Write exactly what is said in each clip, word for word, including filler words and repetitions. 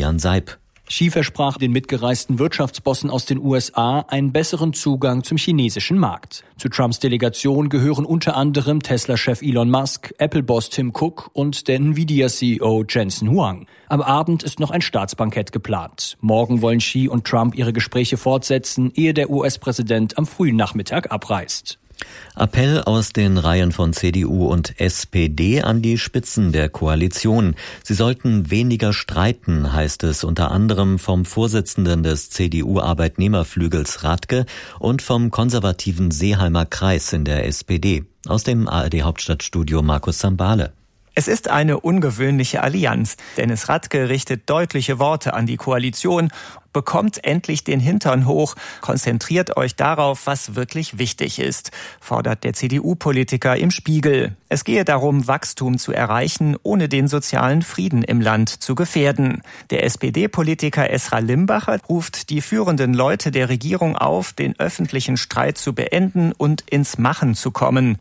Florian Seib. Xi versprach den mitgereisten Wirtschaftsbossen aus den U S A einen besseren Zugang zum chinesischen Markt. Zu Trumps Delegation gehören unter anderem Tesla-Chef Elon Musk, Apple-Boss Tim Cook und der Nvidia-C E O Jensen Huang. Am Abend ist noch ein Staatsbankett geplant. Morgen wollen Xi und Trump ihre Gespräche fortsetzen, ehe der U S-Präsident am frühen Nachmittag abreist. Appell aus den Reihen von C D U und S P D an die Spitzen der Koalition. Sie sollten weniger streiten, heißt es unter anderem vom Vorsitzenden des C D U-Arbeitnehmerflügels Radke und vom konservativen Seeheimer Kreis in der S P D. Aus dem A R D-Hauptstadtstudio Markus Sambale. Es ist eine ungewöhnliche Allianz. Dennis Radke richtet deutliche Worte an die Koalition. Bekommt endlich den Hintern hoch, konzentriert euch darauf, was wirklich wichtig ist, fordert der C D U-Politiker im Spiegel. Es gehe darum, Wachstum zu erreichen, ohne den sozialen Frieden im Land zu gefährden. Der S P D-Politiker Esra Limbacher ruft die führenden Leute der Regierung auf, den öffentlichen Streit zu beenden und ins Machen zu kommen.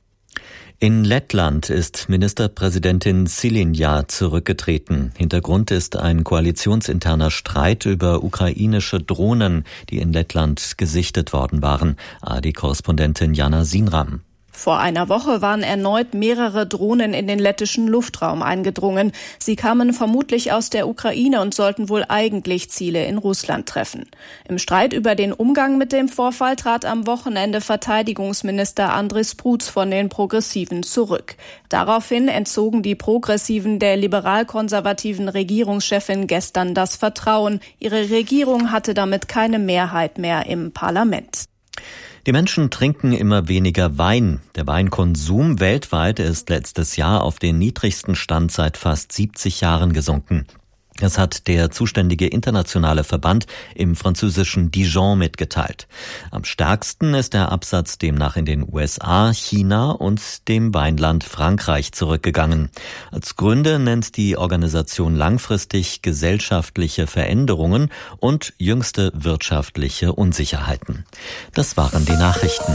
In Lettland ist Ministerpräsidentin Šilinja zurückgetreten. Hintergrund ist ein koalitionsinterner Streit über ukrainische Drohnen, die in Lettland gesichtet worden waren. A R D-Korrespondentin Jana Sinram. Vor einer Woche waren erneut mehrere Drohnen in den lettischen Luftraum eingedrungen. Sie kamen vermutlich aus der Ukraine und sollten wohl eigentlich Ziele in Russland treffen. Im Streit über den Umgang mit dem Vorfall trat am Wochenende Verteidigungsminister Andris Prutz von den Progressiven zurück. Daraufhin entzogen die Progressiven der liberal-konservativen Regierungschefin gestern das Vertrauen. Ihre Regierung hatte damit keine Mehrheit mehr im Parlament. Die Menschen trinken immer weniger Wein. Der Weinkonsum weltweit ist letztes Jahr auf den niedrigsten Stand seit fast siebzig Jahren gesunken. Das hat der zuständige internationale Verband im französischen Dijon mitgeteilt. Am stärksten ist der Absatz demnach in den U S A, China und dem Weinland Frankreich zurückgegangen. Als Gründe nennt die Organisation langfristig gesellschaftliche Veränderungen und jüngste wirtschaftliche Unsicherheiten. Das waren die Nachrichten.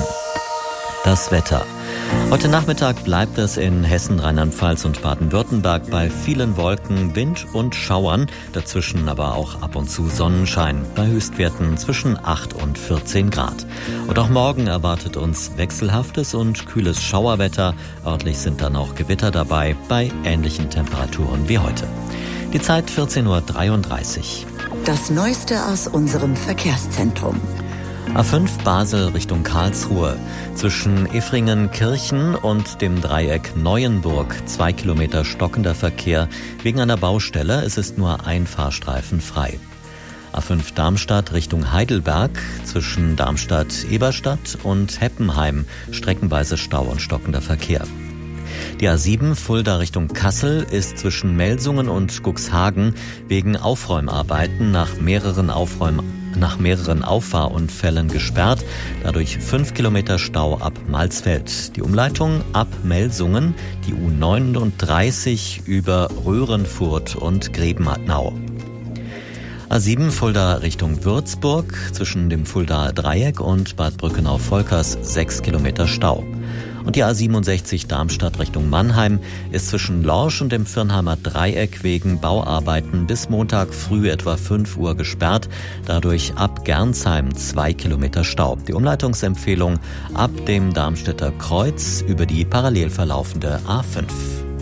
Das Wetter. Heute Nachmittag bleibt es in Hessen, Rheinland-Pfalz und Baden-Württemberg bei vielen Wolken, Wind und Schauern, dazwischen aber auch ab und zu Sonnenschein, bei Höchstwerten zwischen acht und vierzehn Grad. Und auch morgen erwartet uns wechselhaftes und kühles Schauerwetter, örtlich sind dann auch Gewitter dabei, bei ähnlichen Temperaturen wie heute. Die Zeit vierzehn Uhr dreiunddreißig. Das Neueste aus unserem Verkehrszentrum. A fünf Basel Richtung Karlsruhe. Zwischen Effringen-Kirchen und dem Dreieck Neuenburg zwei Kilometer stockender Verkehr wegen einer Baustelle. Es ist nur ein Fahrstreifen frei. A fünf Darmstadt Richtung Heidelberg. Zwischen Darmstadt-Eberstadt und Heppenheim streckenweise Stau und stockender Verkehr. Die A sieben Fulda Richtung Kassel ist zwischen Melsungen und Cuxhagen wegen Aufräumarbeiten nach mehreren Aufräumarbeiten nach mehreren Auffahrunfällen gesperrt, dadurch fünf Kilometer Stau ab Malsfeld. Die Umleitung ab Melsungen, die U neununddreißig über Röhrenfurt und Grebenau. A sieben Fulda Richtung Würzburg, zwischen dem Fuldaer Dreieck und Bad Brückenau-Volkers sechs Kilometer Stau. Und die A siebenundsechzig Darmstadt Richtung Mannheim ist zwischen Lorsch und dem Firnheimer Dreieck wegen Bauarbeiten bis Montag früh etwa fünf Uhr gesperrt. Dadurch ab Gernsheim zwei Kilometer Stau. Die Umleitungsempfehlung ab dem Darmstädter Kreuz über die parallel verlaufende A fünf.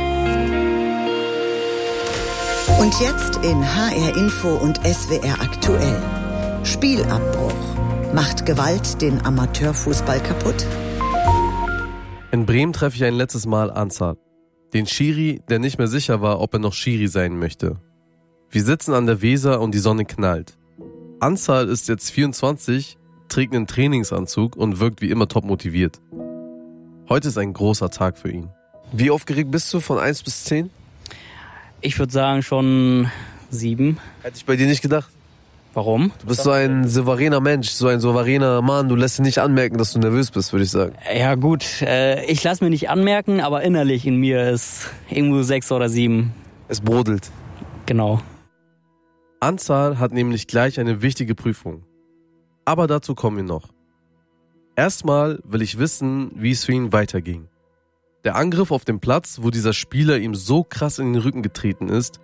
Und jetzt in H R Info und S W R aktuell. Spielabbruch. Macht Gewalt den Amateurfußball kaputt? In Bremen treffe ich ein letztes Mal Ansar, den Schiri, der nicht mehr sicher war, ob er noch Schiri sein möchte. Wir sitzen an der Weser und die Sonne knallt. Ansar ist jetzt vierundzwanzig, trägt einen Trainingsanzug und wirkt wie immer top motiviert. Heute ist ein großer Tag für ihn. Wie aufgeregt bist du von eins bis zehn? Ich würde sagen schon sieben. Hätte ich bei dir nicht gedacht. Warum? Du bist so ein souveräner Mensch, so ein souveräner Mann. Du lässt dir nicht anmerken, dass du nervös bist, würde ich sagen. Ja gut, äh, ich lasse mir nicht anmerken, aber innerlich in mir ist irgendwo sechs oder sieben. Es brodelt. Genau. Ansar hat nämlich gleich eine wichtige Prüfung. Aber dazu kommen wir noch. Erstmal will ich wissen, wie es für ihn weiterging. Der Angriff auf dem Platz, wo dieser Spieler ihm so krass in den Rücken getreten ist,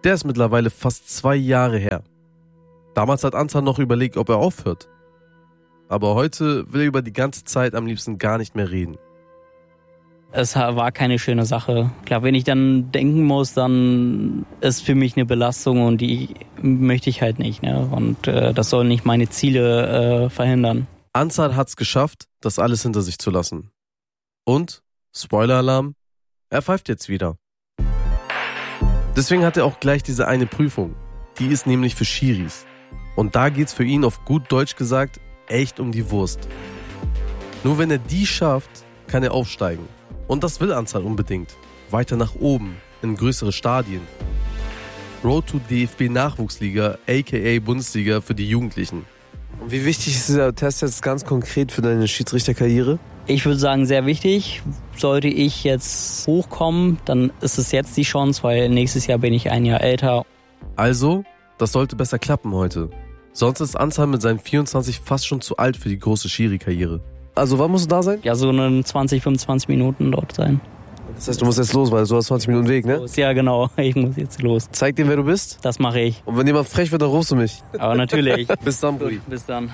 Der ist mittlerweile fast zwei Jahre her. Damals hat Ansar noch überlegt, ob er aufhört. Aber heute will er über die ganze Zeit am liebsten gar nicht mehr reden. Es war keine schöne Sache. Klar, wenn ich dann denken muss, dann ist für mich eine Belastung und die möchte ich halt nicht. Ne? Und äh, das soll nicht meine Ziele äh, verhindern. Ansar hat's geschafft, das alles hinter sich zu lassen. Und, Spoiler-Alarm, er pfeift jetzt wieder. Deswegen hat er auch gleich diese eine Prüfung. Die ist nämlich für Schiris. Und da geht's für ihn auf gut Deutsch gesagt echt um die Wurst. Nur wenn er die schafft, kann er aufsteigen. Und das will Ansar unbedingt. Weiter nach oben, in größere Stadien. Road to D F B Nachwuchsliga, aka Bundesliga für die Jugendlichen. Und wie wichtig ist dieser Test jetzt ganz konkret für deine Schiedsrichterkarriere? Ich würde sagen, sehr wichtig. Sollte ich jetzt hochkommen, dann ist es jetzt die Chance, weil nächstes Jahr bin ich ein Jahr älter. Also, das sollte besser klappen heute. Sonst ist Ansar mit seinen vierundzwanzig fast schon zu alt für die große Schiri-Karriere. Also wann musst du da sein? Ja, so eine zwanzig, fünfundzwanzig Minuten dort sein. Das heißt, du musst jetzt los, weil du hast zwanzig Minuten Weg, ne? Ja, genau. Ich muss jetzt los. Zeig dir, wer du bist. Das mache ich. Und wenn jemand frech wird, dann rufst du mich. Aber natürlich. Bis dann, Brudi. Bis dann.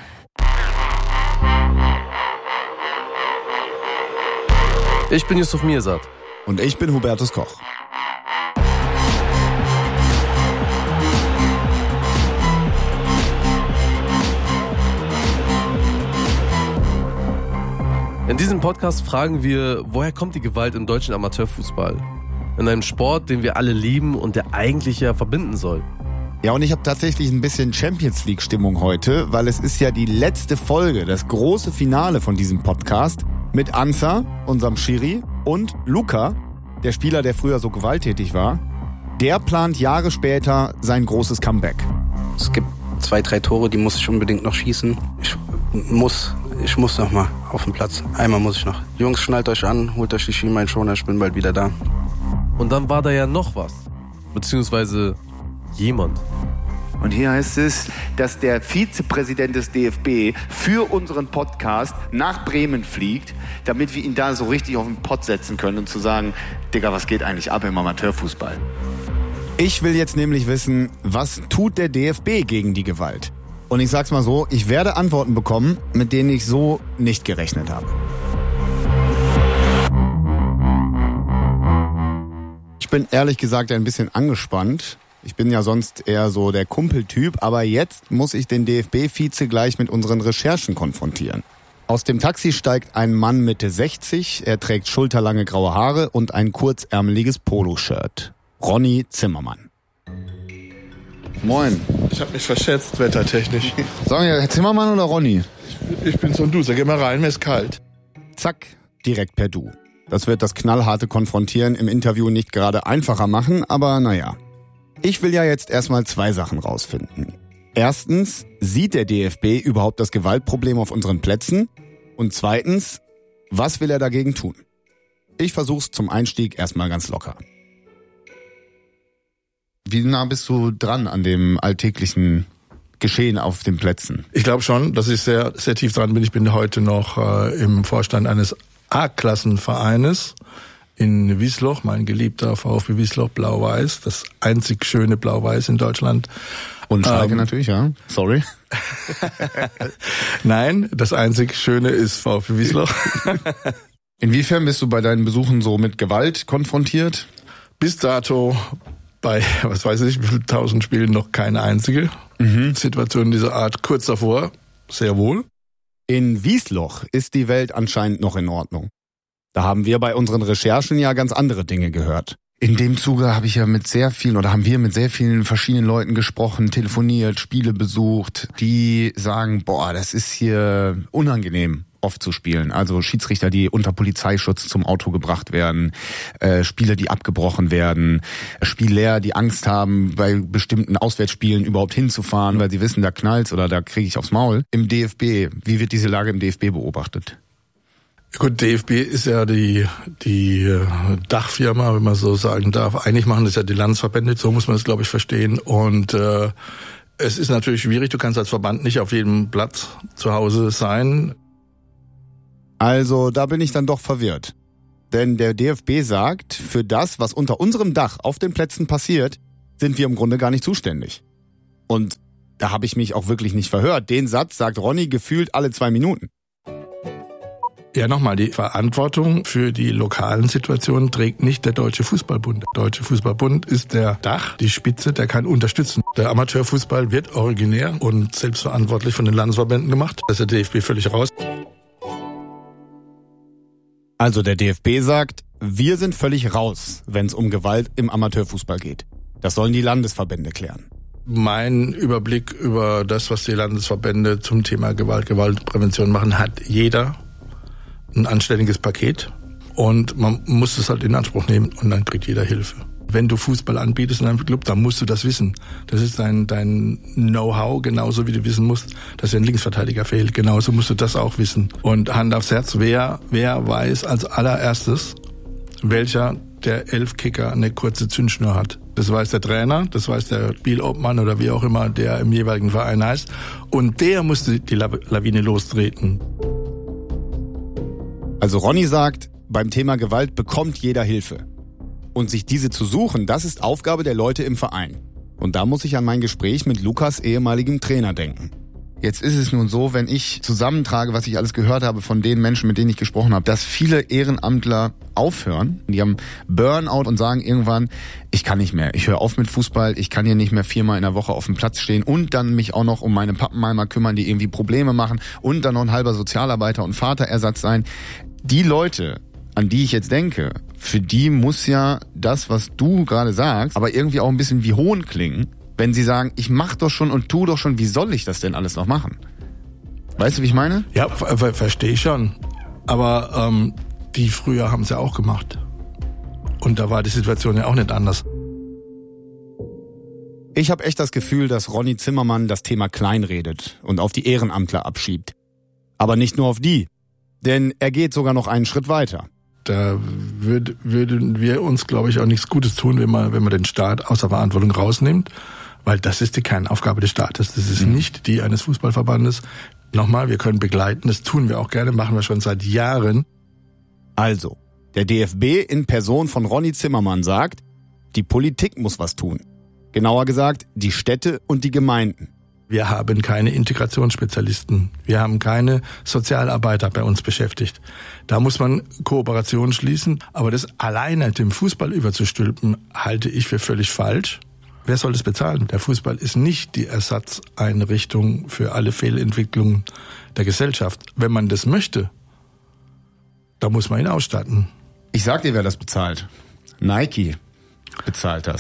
Ich bin Yusuf Mirsad. Und ich bin Hubertus Koch. In diesem Podcast fragen wir, woher kommt die Gewalt im deutschen Amateurfußball? In einem Sport, den wir alle lieben und der eigentlich ja verbinden soll. Ja, und ich habe tatsächlich ein bisschen Champions League Stimmung heute, weil es ist ja die letzte Folge, das große Finale von diesem Podcast mit Ansar, unserem Schiri, und Luca, der Spieler, der früher so gewalttätig war. Der plant Jahre später sein großes Comeback. Es gibt zwei, drei Tore, die muss ich unbedingt noch schießen. Ich muss, ich muss noch mal auf den Platz. Einmal muss ich noch. Jungs, schnallt euch an, holt euch die Schienbeinschoner, ich bin bald wieder da. Und dann war da ja noch was. Beziehungsweise jemand. Und hier heißt es, dass der Vizepräsident des D F B für unseren Podcast nach Bremen fliegt, damit wir ihn da so richtig auf den Pott setzen können und zu sagen, Digga, was geht eigentlich ab im Amateurfußball? Ich will jetzt nämlich wissen, was tut der D F B gegen die Gewalt? Und ich sag's mal so, ich werde Antworten bekommen, mit denen ich so nicht gerechnet habe. Ich bin ehrlich gesagt ein bisschen angespannt. Ich bin ja sonst eher so der Kumpeltyp, aber jetzt muss ich den D F B-Vize gleich mit unseren Recherchen konfrontieren. Aus dem Taxi steigt ein Mann Mitte sechzig, er trägt schulterlange graue Haare und ein kurzärmeliges Poloshirt. Ronny Zimmermann. Moin. Ich habe mich verschätzt, wettertechnisch. Sagen wir, Herr Zimmermann oder Ronny? Ich, ich bin so ein Du, sag mal rein, mir ist kalt. Zack, direkt per Du. Das wird das knallharte Konfrontieren im Interview nicht gerade einfacher machen, aber naja. Ich will ja jetzt erstmal zwei Sachen rausfinden. Erstens, sieht der D F B überhaupt das Gewaltproblem auf unseren Plätzen? Und zweitens, was will er dagegen tun? Ich versuch's zum Einstieg erstmal ganz locker. Wie nah bist du dran an dem alltäglichen Geschehen auf den Plätzen? Ich glaube schon, dass ich sehr, sehr tief dran bin. Ich bin heute noch äh, im Vorstand eines A-Klassenvereines in Wiesloch, mein geliebter VfB Wiesloch, Blau-Weiß, das einzig schöne Blau-Weiß in Deutschland. Und Schalke ähm, natürlich, ja. Sorry. Nein, das einzig Schöne ist VfB Wiesloch. Inwiefern bist du bei deinen Besuchen so mit Gewalt konfrontiert? Bis dato bei, was weiß ich, wie viele tausend Spielen noch keine einzige mhm. Situation dieser Art. Kurz davor, sehr wohl. In Wiesloch ist die Welt anscheinend noch in Ordnung. Da haben wir bei unseren Recherchen ja ganz andere Dinge gehört. In dem Zuge habe ich ja mit sehr vielen oder haben wir mit sehr vielen verschiedenen Leuten gesprochen, telefoniert, Spiele besucht, die sagen, boah, das ist hier unangenehm oft zu spielen. Also Schiedsrichter, die unter Polizeischutz zum Auto gebracht werden, äh, Spiele, die abgebrochen werden, Spieler, die Angst haben, bei bestimmten Auswärtsspielen überhaupt hinzufahren, weil sie wissen, da knallt's oder da kriege ich aufs Maul. Im D F B, wie wird diese Lage im D F B beobachtet? Gut, D F B ist ja die die Dachfirma, wenn man so sagen darf. Eigentlich machen das ja die Landesverbände, so muss man das, glaube ich, verstehen. Und äh, es ist natürlich schwierig, du kannst als Verband nicht auf jedem Platz zu Hause sein. Also da bin ich dann doch verwirrt. Denn der D F B sagt, für das, was unter unserem Dach auf den Plätzen passiert, sind wir im Grunde gar nicht zuständig. Und da habe ich mich auch wirklich nicht verhört. Den Satz sagt Ronny gefühlt alle zwei Minuten. Ja, nochmal, die Verantwortung für die lokalen Situationen trägt nicht der Deutsche Fußballbund. Der Deutsche Fußballbund ist der Dach, die Spitze, der kann unterstützen. Der Amateurfußball wird originär und selbstverantwortlich von den Landesverbänden gemacht. Da ist der D F B völlig raus. Also der D F B sagt, wir sind völlig raus, wenn es um Gewalt im Amateurfußball geht. Das sollen die Landesverbände klären. Mein Überblick über das, was die Landesverbände zum Thema Gewalt, Gewaltprävention machen, hat jeder ein anständiges Paket und man muss es halt in Anspruch nehmen und dann kriegt jeder Hilfe. Wenn du Fußball anbietest in einem Club, dann musst du das wissen. Das ist dein, dein Know-how, genauso wie du wissen musst, dass dir ein Linksverteidiger fehlt. Genauso musst du das auch wissen. Und Hand aufs Herz, wer, wer weiß als allererstes, welcher der elf Kicker eine kurze Zündschnur hat. Das weiß der Trainer, das weiß der Spielobmann oder wie auch immer der im jeweiligen Verein heißt. Und der muss die, die Lawine lostreten. Also Ronny sagt, beim Thema Gewalt bekommt jeder Hilfe. Und sich diese zu suchen, das ist Aufgabe der Leute im Verein. Und da muss ich an mein Gespräch mit Lukas ehemaligem Trainer denken. Jetzt ist es nun so, wenn ich zusammentrage, was ich alles gehört habe von den Menschen, mit denen ich gesprochen habe, dass viele Ehrenamtler aufhören. Die haben Burnout und sagen irgendwann, ich kann nicht mehr, ich höre auf mit Fußball, ich kann hier nicht mehr viermal in der Woche auf dem Platz stehen und dann mich auch noch um meine Pappenheimer kümmern, die irgendwie Probleme machen und dann noch ein halber Sozialarbeiter und Vaterersatz sein. Die Leute, an die ich jetzt denke, für die muss ja das, was du gerade sagst, aber irgendwie auch ein bisschen wie Hohn klingen, wenn sie sagen, ich mach doch schon und tu doch schon, wie soll ich das denn alles noch machen? Weißt du, wie ich meine? Ja, ver- verstehe ich schon. Aber ähm, die früher haben es ja auch gemacht. Und da war die Situation ja auch nicht anders. Ich habe echt das Gefühl, dass Ronny Zimmermann das Thema kleinredet und auf die Ehrenamtler abschiebt. Aber nicht nur auf die. Denn er geht sogar noch einen Schritt weiter. Da würd, würden wir uns, glaube ich, auch nichts Gutes tun, wenn man, wenn man den Staat aus der Verantwortung rausnimmt. Weil das ist die Kernaufgabe des Staates. Das ist mhm. nicht die eines Fußballverbandes. Nochmal, wir können begleiten, das tun wir auch gerne, machen wir schon seit Jahren. Also, der D F B in Person von Ronny Zimmermann sagt, die Politik muss was tun. Genauer gesagt, die Städte und die Gemeinden. Wir haben keine Integrationsspezialisten. Wir haben keine Sozialarbeiter bei uns beschäftigt. Da muss man Kooperationen schließen. Aber das alleine dem Fußball überzustülpen, halte ich für völlig falsch. Wer soll das bezahlen? Der Fußball ist nicht die Ersatzeinrichtung für alle Fehlentwicklungen der Gesellschaft. Wenn man das möchte, da muss man ihn ausstatten. Ich sag dir, wer das bezahlt. Nike bezahlt das.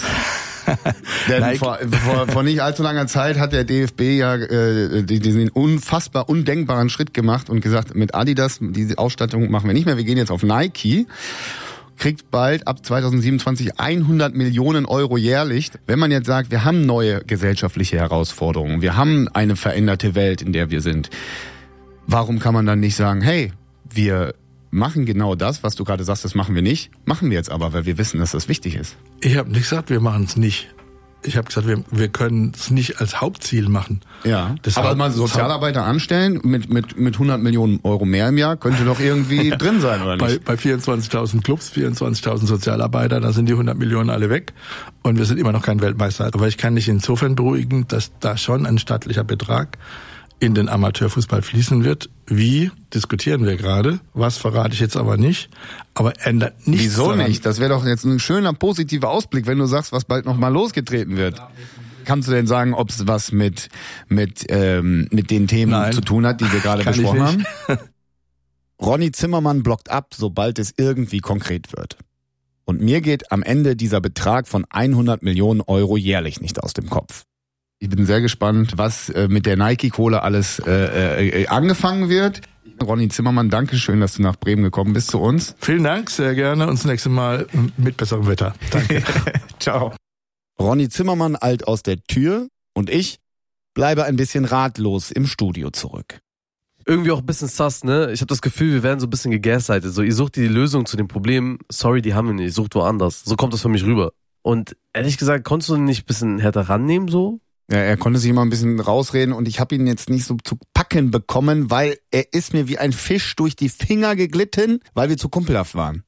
Denn vor, vor, vor nicht allzu langer Zeit hat der D F B ja äh, diesen unfassbar undenkbaren Schritt gemacht und gesagt, mit Adidas, diese Ausstattung machen wir nicht mehr, wir gehen jetzt auf Nike. Kriegt bald ab zwanzig siebenundzwanzig hundert Millionen Euro jährlich. Wenn man jetzt sagt, wir haben neue gesellschaftliche Herausforderungen, wir haben eine veränderte Welt, in der wir sind, warum kann man dann nicht sagen, hey, wir machen genau das, was du gerade sagst, das machen wir nicht, machen wir jetzt aber, weil wir wissen, dass das wichtig ist. Ich habe nicht gesagt, wir machen es nicht. Ich habe gesagt, wir, wir können es nicht als Hauptziel machen. Ja, das aber Haupt, mal Sozialarbeiter anstellen mit mit mit hundert Millionen Euro mehr im Jahr könnte doch irgendwie drin sein, oder nicht? Bei, bei vierundzwanzigtausend Clubs, vierundzwanzigtausend Sozialarbeiter, da sind die hundert Millionen alle weg und wir sind immer noch kein Weltmeister. Aber ich kann dich insofern beruhigen, dass da schon ein staatlicher Betrag in den Amateurfußball fließen wird. Wie, diskutieren wir gerade. Was verrate ich jetzt aber nicht. Aber ändert nichts Wieso daran. nicht? Das wäre doch jetzt ein schöner, positiver Ausblick, wenn du sagst, was bald noch mal losgetreten wird. Kannst du denn sagen, ob es was mit mit ähm, mit den Themen Nein, zu tun hat, die wir gerade besprochen haben? haben? Ronny Zimmermann blockt ab, sobald es irgendwie konkret wird. Und mir geht am Ende dieser Betrag von hundert Millionen Euro jährlich nicht aus dem Kopf. Ich bin sehr gespannt, was äh, mit der Nike-Kohle alles äh, äh, angefangen wird. Ronny Zimmermann, danke schön, dass du nach Bremen gekommen bist zu uns. Vielen Dank, sehr gerne. Und das nächste Mal mit besserem Wetter. Danke. Ciao. Ronny Zimmermann eilt aus der Tür und ich bleibe ein bisschen ratlos im Studio zurück. Irgendwie auch ein bisschen sass, ne? Ich habe das Gefühl, wir werden so ein bisschen gegaslightet. So, ihr sucht die Lösung zu dem Problem, sorry, die haben wir nicht, sucht woanders. So kommt das für mich rüber. Und ehrlich gesagt, konntest du ihn nicht ein bisschen härter rannehmen, so? Ja, er konnte sich immer ein bisschen rausreden und ich habe ihn jetzt nicht so zu packen bekommen, weil er ist mir wie ein Fisch durch die Finger geglitten, weil wir zu kumpelhaft waren.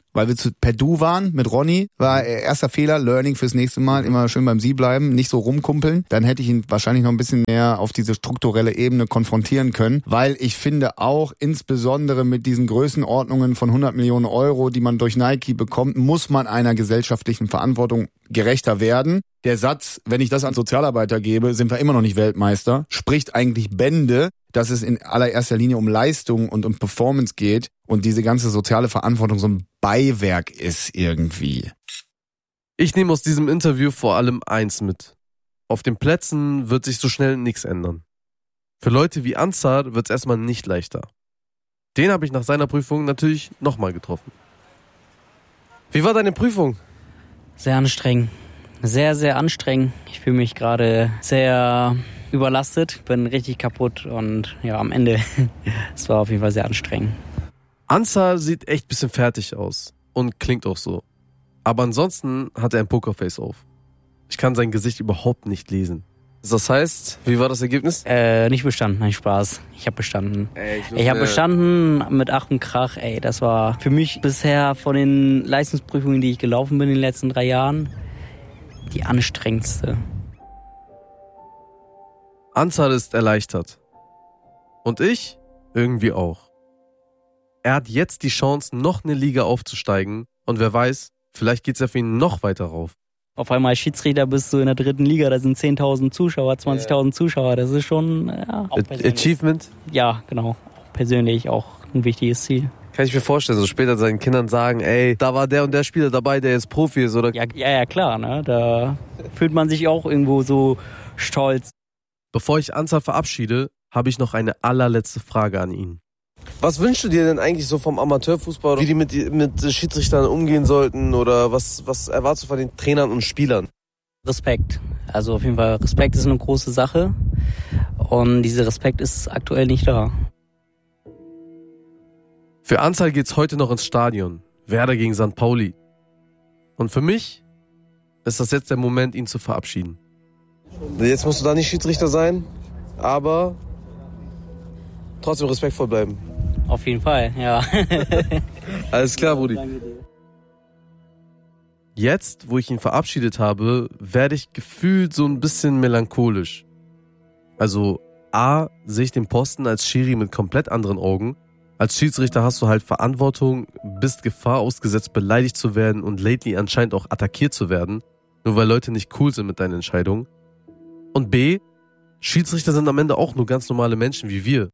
weil wir zu, per Du waren mit Ronny, war erster Fehler, Learning fürs nächste Mal, immer schön beim Sie bleiben, nicht so rumkumpeln. Dann hätte ich ihn wahrscheinlich noch ein bisschen mehr auf diese strukturelle Ebene konfrontieren können, weil ich finde auch insbesondere mit diesen Größenordnungen von hundert Millionen Euro, die man durch Nike bekommt, muss man einer gesellschaftlichen Verantwortung gerechter werden. Der Satz, wenn ich das an Sozialarbeiter gebe, sind wir immer noch nicht Weltmeister, spricht eigentlich Bände, dass es in allererster Linie um Leistung und um Performance geht und diese ganze soziale Verantwortung so ein Beiwerk ist irgendwie. Ich nehme aus diesem Interview vor allem eins mit. Auf den Plätzen wird sich so schnell nichts ändern. Für Leute wie Ansar wird es erstmal nicht leichter. Den habe ich nach seiner Prüfung natürlich nochmal getroffen. Wie war deine Prüfung? Sehr anstrengend. Sehr, sehr anstrengend. Ich fühle mich gerade sehr überlastet, bin richtig kaputt und ja, am Ende, es war auf jeden Fall sehr anstrengend. Ansar sieht echt ein bisschen fertig aus und klingt auch so. Aber ansonsten hat er ein Pokerface auf. Ich kann sein Gesicht überhaupt nicht lesen. Das heißt, wie war das Ergebnis? Äh, nicht bestanden, nein, Spaß. Ich habe bestanden. Ey, ich ich habe bestanden mit Ach und Krach. Ey, das war für mich bisher von den Leistungsprüfungen, die ich gelaufen bin in den letzten drei Jahren, die anstrengendste. Ansar ist erleichtert. Und ich irgendwie auch. Er hat jetzt die Chance, noch eine Liga aufzusteigen. Und wer weiß, vielleicht geht's ja für ihn noch weiter rauf. Auf einmal als Schiedsrichter bist du in der dritten Liga, da sind zehntausend Zuschauer, zwanzigtausend Zuschauer. Das ist schon ja, auch Achievement? Ja, genau. Persönlich auch ein wichtiges Ziel. Kann ich mir vorstellen, so später seinen Kindern sagen, ey, da war der und der Spieler dabei, der jetzt Profi ist, oder? Ja, ja, ja klar, ne? Da fühlt man sich auch irgendwo so stolz. Bevor ich Ansar verabschiede, habe ich noch eine allerletzte Frage an ihn. Was wünschst du dir denn eigentlich so vom Amateurfußball, wie die mit, mit Schiedsrichtern umgehen sollten oder was, was erwartest du von den Trainern und Spielern? Respekt. Also auf jeden Fall, Respekt ist eine große Sache und dieser Respekt ist aktuell nicht da. Für Ansar geht's heute noch ins Stadion. Werder gegen Sankt Pauli. Und für mich ist das jetzt der Moment, ihn zu verabschieden. Jetzt musst du da nicht Schiedsrichter sein, aber trotzdem respektvoll bleiben. Auf jeden Fall, ja. Alles klar, Brudi. Jetzt, wo ich ihn verabschiedet habe, werde ich gefühlt so ein bisschen melancholisch. Also A, sehe ich den Posten als Schiri mit komplett anderen Augen. Als Schiedsrichter hast du halt Verantwortung, bist Gefahr ausgesetzt, beleidigt zu werden und lately anscheinend auch attackiert zu werden, nur weil Leute nicht cool sind mit deinen Entscheidungen. Und B, Schiedsrichter sind am Ende auch nur ganz normale Menschen wie wir.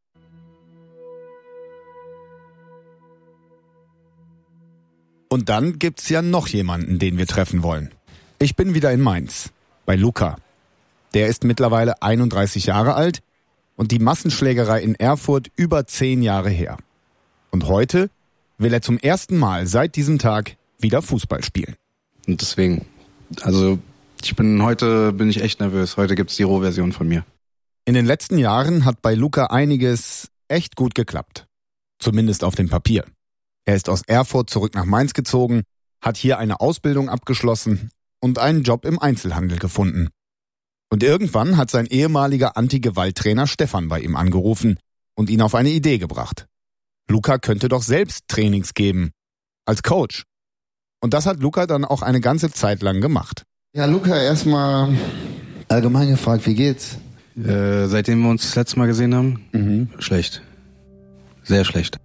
Und dann gibt's ja noch jemanden, den wir treffen wollen. Ich bin wieder in Mainz, bei Luca. Der ist mittlerweile einunddreißig Jahre alt und die Massenschlägerei in Erfurt über zehn Jahre her. Und heute will er zum ersten Mal seit diesem Tag wieder Fußball spielen. Und deswegen, also ich bin heute bin ich echt nervös. Heute gibt's die Rohversion von mir. In den letzten Jahren hat bei Luca einiges echt gut geklappt. Zumindest auf dem Papier. Er ist aus Erfurt zurück nach Mainz gezogen, hat hier eine Ausbildung abgeschlossen und einen Job im Einzelhandel gefunden. Und irgendwann hat sein ehemaliger Anti-Gewalt-Trainer Stefan bei ihm angerufen und ihn auf eine Idee gebracht. Luca könnte doch selbst Trainings geben, als Coach. Und das hat Luca dann auch eine ganze Zeit lang gemacht. Ja, Luca, erstmal allgemein gefragt, wie geht's? Äh, seitdem wir uns das letzte Mal gesehen haben, mhm. schlecht. Sehr schlecht.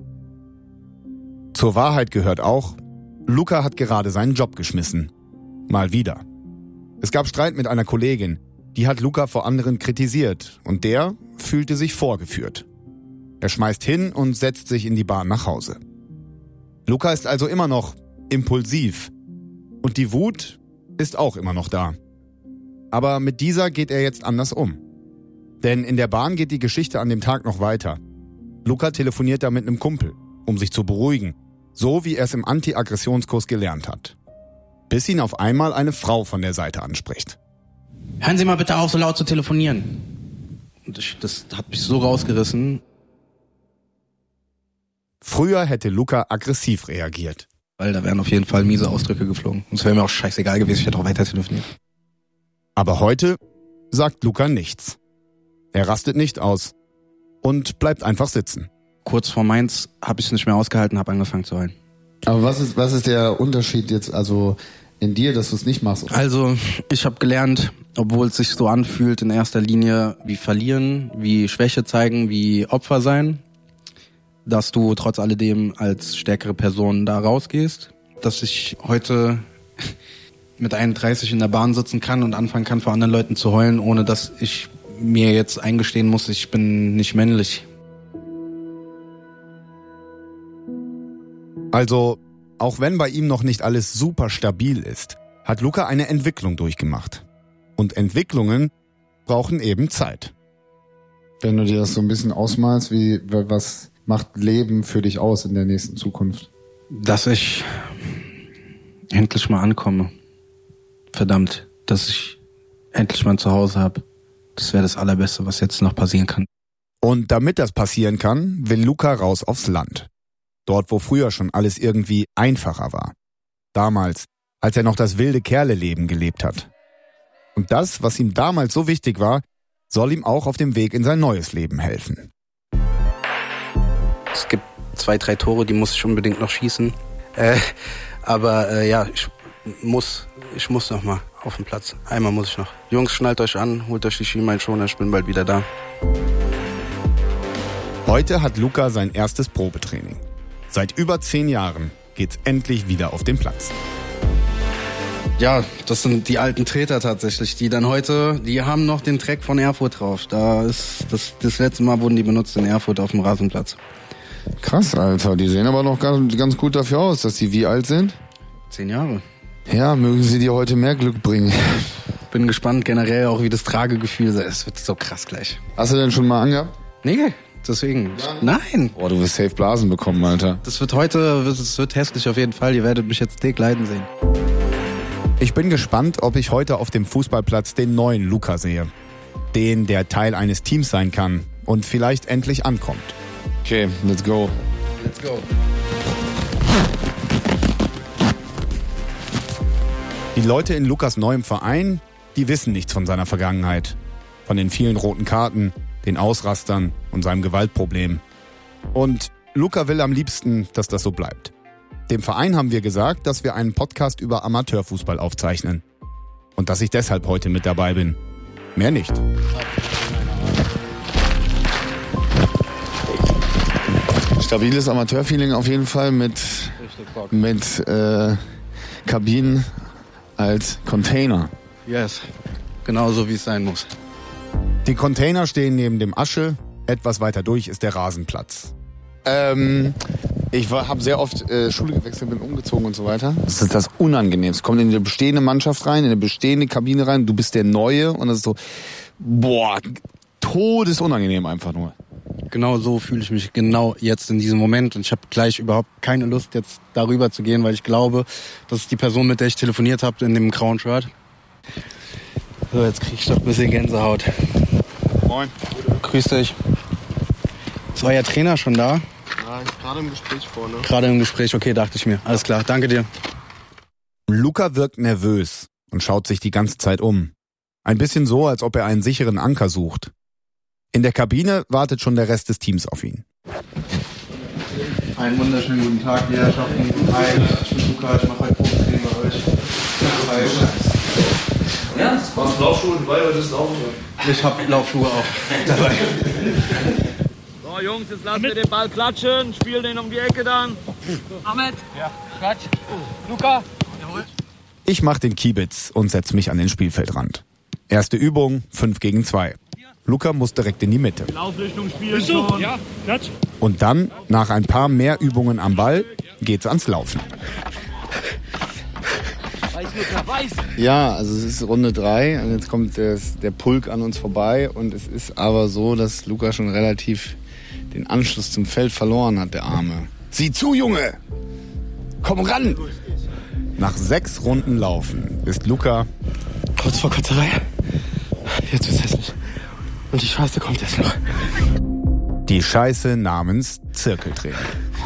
Zur Wahrheit gehört auch, Luca hat gerade seinen Job geschmissen. Mal wieder. Es gab Streit mit einer Kollegin, die hat Luca vor anderen kritisiert und der fühlte sich vorgeführt. Er schmeißt hin und setzt sich in die Bahn nach Hause. Luca ist also immer noch impulsiv und die Wut ist auch immer noch da. Aber mit dieser geht er jetzt anders um. Denn in der Bahn geht die Geschichte an dem Tag noch weiter. Luca telefoniert da mit einem Kumpel, um sich zu beruhigen, so wie er es im Anti-Aggressionskurs gelernt hat. Bis ihn auf einmal eine Frau von der Seite anspricht. Hören Sie mal bitte auf, so laut zu telefonieren. Und das, das hat mich so rausgerissen. Früher hätte Luca aggressiv reagiert. Weil da wären auf jeden Fall miese Ausdrücke geflogen. Und es wäre mir auch scheißegal gewesen, ich hätte auch weiter telefoniert. Aber heute sagt Luca nichts. Er rastet nicht aus und bleibt einfach sitzen. Kurz vor Mainz habe ich es nicht mehr ausgehalten, habe angefangen zu heulen. Aber was ist, was ist der Unterschied jetzt also in dir, dass du es nicht machst? Also ich habe gelernt, obwohl es sich so anfühlt, in erster Linie wie verlieren, wie Schwäche zeigen, wie Opfer sein, dass du trotz alledem als stärkere Person da rausgehst, dass ich heute mit einunddreißig in der Bahn sitzen kann und anfangen kann, vor anderen Leuten zu heulen, ohne dass ich mir jetzt eingestehen muss, ich bin nicht männlich. Also, auch wenn bei ihm noch nicht alles super stabil ist, hat Luca eine Entwicklung durchgemacht. Und Entwicklungen brauchen eben Zeit. Wenn du dir das so ein bisschen ausmalst, wie was macht Leben für dich aus in der nächsten Zukunft? Dass ich endlich mal ankomme. Verdammt, dass ich endlich mal ein Zuhause habe. Das wäre das Allerbeste, was jetzt noch passieren kann. Und damit das passieren kann, will Luca raus aufs Land. Dort, wo früher schon alles irgendwie einfacher war. Damals, als er noch das wilde Kerle-Leben gelebt hat. Und das, was ihm damals so wichtig war, soll ihm auch auf dem Weg in sein neues Leben helfen. Es gibt zwei, drei Tore, die muss ich unbedingt noch schießen. Äh, aber äh, ja, ich muss, ich muss noch mal auf den Platz. Einmal muss ich noch. Jungs, schnallt euch an, holt euch die Schienbeinschoner, ich bin bald wieder da. Heute hat Luca sein erstes Probetraining. Seit über zehn Jahren geht's endlich wieder auf den Platz. Ja, das sind die alten Treter tatsächlich, die dann heute, die haben noch den Track von Erfurt drauf. Da ist das, das letzte Mal wurden die benutzt in Erfurt auf dem Rasenplatz. Krass, Alter. Die sehen aber noch ganz, ganz gut dafür aus, dass sie wie alt sind? Zehn Jahre. Ja, mögen sie dir heute mehr Glück bringen. Bin gespannt generell auch, wie das Tragegefühl ist. Es wird so krass gleich. Hast du denn schon mal angehabt? Nee, deswegen. Ja. Nein. Boah, du wirst safe Blasen bekommen, Alter. Das wird heute, das wird hässlich auf jeden Fall. Ihr werdet mich jetzt dick leiden sehen. Ich bin gespannt, ob ich heute auf dem Fußballplatz den neuen Luca sehe. Den, der Teil eines Teams sein kann und vielleicht endlich ankommt. Okay, let's go. Let's go. Die Leute in Lukas neuem Verein, die wissen nichts von seiner Vergangenheit. Von den vielen roten Karten, den Ausrastern und seinem Gewaltproblem. Und Luca will am liebsten, dass das so bleibt. Dem Verein haben wir gesagt, dass wir einen Podcast über Amateurfußball aufzeichnen. Und dass ich deshalb heute mit dabei bin. Mehr nicht. Stabiles Amateurfeeling auf jeden Fall mit, mit äh, Kabinen als Container. Yes, genau so wie es sein muss. Die Container stehen neben dem Asche, etwas weiter durch ist der Rasenplatz. Ähm, ich habe sehr oft äh, Schule gewechselt, bin umgezogen und so weiter. Das ist das Unangenehmste. Kommt in eine bestehende Mannschaft rein, in eine bestehende Kabine rein, du bist der Neue und das ist so, boah, todesunangenehm einfach nur. Genau so fühle ich mich genau jetzt in diesem Moment und ich habe gleich überhaupt keine Lust jetzt darüber zu gehen, weil ich glaube, das ist die Person, mit der ich telefoniert habe in dem grauen Shirt. So, jetzt krieg ich doch ein bisschen Gänsehaut. Moin. Grüß dich. Ist euer Trainer schon da? Ja, ich gerade im Gespräch vorne. Gerade im Gespräch, okay, dachte ich mir. Alles klar, danke dir. Luca wirkt nervös und schaut sich die ganze Zeit um. Ein bisschen so, als ob er einen sicheren Anker sucht. In der Kabine wartet schon der Rest des Teams auf ihn. Einen wunderschönen guten Tag, ihr Herrschaften. Hi, ich bin Luca, ich mache heute Probetraining bei euch. Hi. Ja, hast du Laufschuhe dabei oder ist auch so? Ich habe Laufschuhe auch dabei. So Jungs, jetzt lassen wir den Ball klatschen, spielen den um die Ecke dann. Ahmed? Ja. Quatsch. Luca? Jawohl. Ich mach den Kiebitz und setz mich an den Spielfeldrand. Erste Übung, fünf gegen zwei. Luca muss direkt in die Mitte. Laufrichtung spielen schon. Ja, Klatsch. Und dann, nach ein paar mehr Übungen am Ball, geht's ans Laufen. Weiß, Luca, weiß. Ja, also es ist Runde drei und jetzt kommt der, der Pulk an uns vorbei und es ist aber so, dass Luca schon relativ den Anschluss zum Feld verloren hat, der Arme. Sieh zu, Junge! Komm ran! Nach sechs Runden Laufen ist Luca kurz vor Kotzerei. Jetzt wird's hässlich. Und die Scheiße kommt jetzt noch. Die Scheiße namens Zirkeltraining.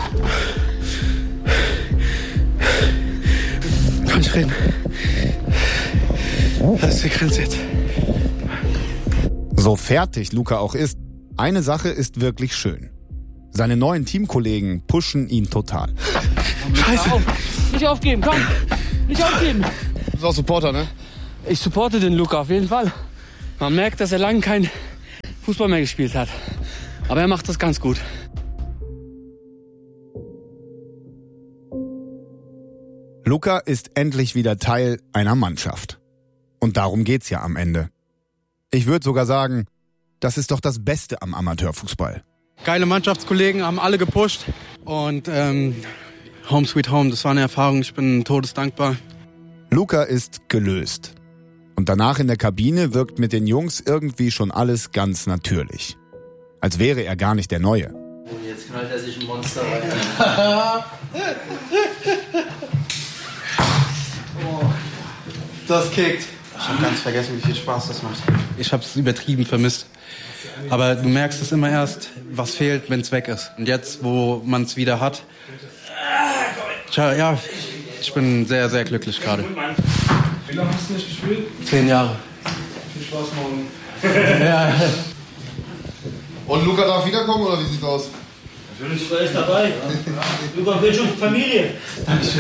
Kann ich reden? Das ist die Grenze jetzt. So fertig Luca auch ist, eine Sache ist wirklich schön. Seine neuen Teamkollegen pushen ihn total. Scheiße. Auf. Nicht aufgeben, komm. Nicht aufgeben. Du bist auch Supporter, ne? Ich supporte den Luca auf jeden Fall. Man merkt, dass er lange kein Fußball mehr gespielt hat. Aber er macht das ganz gut. Luca ist endlich wieder Teil einer Mannschaft. Und darum geht's ja am Ende. Ich würde sogar sagen, das ist doch das Beste am Amateurfußball. Geile Mannschaftskollegen, haben alle gepusht. Und ähm, Home Sweet Home, das war eine Erfahrung. Ich bin todesdankbar. Luca ist gelöst. Und danach in der Kabine wirkt mit den Jungs irgendwie schon alles ganz natürlich. Als wäre er gar nicht der Neue. Und jetzt knallt er sich ein Monster rein. Oh, das kickt. Ich habe ganz vergessen, wie viel Spaß das macht. Ich habe es übertrieben vermisst. Aber du merkst es immer erst, was fehlt, wenn es weg ist. Und jetzt, wo man es wieder hat, tja, ja, ich bin sehr, sehr glücklich gerade. Wie lange hast du nicht gespielt? Zehn Jahre. Viel Spaß morgen. Ja. Und Luca darf wiederkommen, oder wie sieht's aus? Natürlich, Luca ist dabei. Luca will schon Familie. Dankeschön.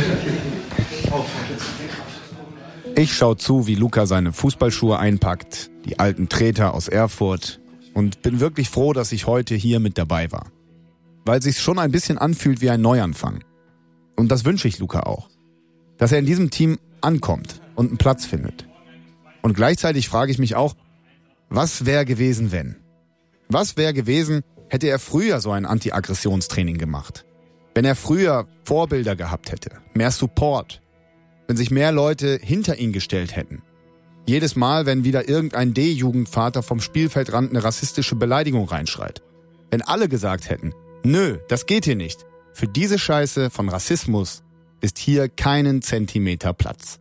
Ich schaue zu, wie Luca seine Fußballschuhe einpackt, die alten Treter aus Erfurt, und bin wirklich froh, dass ich heute hier mit dabei war. Weil sich's schon ein bisschen anfühlt wie ein Neuanfang. Und das wünsche ich Luca auch. Dass er in diesem Team ankommt und einen Platz findet. Und gleichzeitig frage ich mich auch, was wäre gewesen, wenn? Was wäre gewesen, hätte er früher so ein Anti-Aggressionstraining gemacht? Wenn er früher Vorbilder gehabt hätte, mehr Support, wenn sich mehr Leute hinter ihn gestellt hätten. Jedes Mal, wenn wieder irgendein D-Jugendvater vom Spielfeldrand eine rassistische Beleidigung reinschreit. Wenn alle gesagt hätten, nö, das geht hier nicht. Für diese Scheiße von Rassismus ist hier keinen Zentimeter Platz.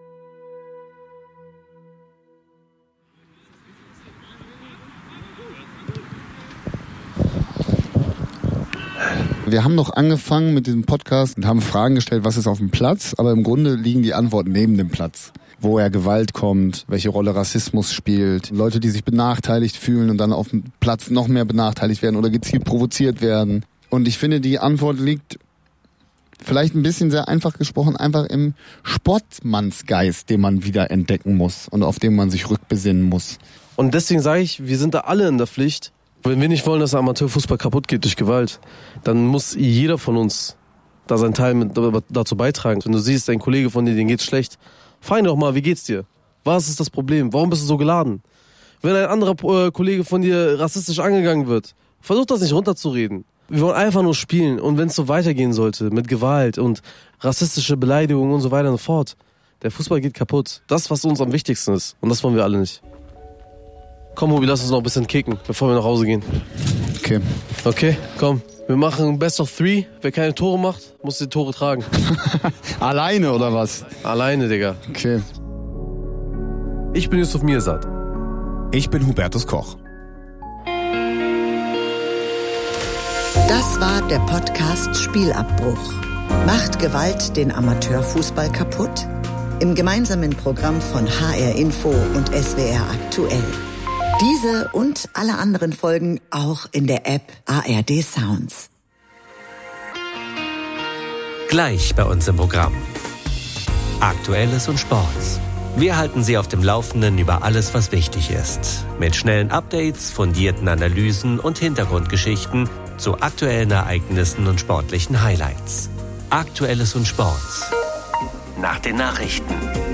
Wir haben noch angefangen mit diesem Podcast und haben Fragen gestellt, was ist auf dem Platz, aber im Grunde liegen die Antworten neben dem Platz. Woher Gewalt kommt, welche Rolle Rassismus spielt, Leute, die sich benachteiligt fühlen und dann auf dem Platz noch mehr benachteiligt werden oder gezielt provoziert werden. Und ich finde, die Antwort liegt vielleicht ein bisschen sehr einfach gesprochen, einfach im Sportsmannsgeist, den man wieder entdecken muss und auf den man sich rückbesinnen muss. Und deswegen sage ich, wir sind da alle in der Pflicht. Wenn wir nicht wollen, dass der Amateurfußball kaputt geht durch Gewalt, dann muss jeder von uns da seinen Teil mit dazu beitragen. Wenn du siehst, ein Kollege von dir, den geht's schlecht, frag ihn doch mal, wie geht's dir? Was ist das Problem? Warum bist du so geladen? Wenn ein anderer äh, Kollege von dir rassistisch angegangen wird, versuch das nicht runterzureden. Wir wollen einfach nur spielen, und wenn es so weitergehen sollte mit Gewalt und rassistische Beleidigungen und so weiter und so fort, der Fußball geht kaputt. Das, was uns am wichtigsten ist, und das wollen wir alle nicht. Komm, Hubi, lass uns noch ein bisschen kicken, bevor wir nach Hause gehen. Okay. Okay, komm. Wir machen Best of Three. Wer keine Tore macht, muss die Tore tragen. Alleine oder was? Alleine, Digga. Okay. Ich bin Yusuf Mirsad. Ich bin Hubertus Koch. Das war der Podcast Spielabbruch. Macht Gewalt den Amateurfußball kaputt? Im gemeinsamen Programm von H R Info und S W R aktuell. Diese und alle anderen Folgen auch in der App A R D Sounds. Gleich bei uns im Programm. Aktuelles und Sports. Wir halten Sie auf dem Laufenden über alles, was wichtig ist. Mit schnellen Updates, fundierten Analysen und Hintergrundgeschichten zu aktuellen Ereignissen und sportlichen Highlights. Aktuelles und Sports. Nach den Nachrichten.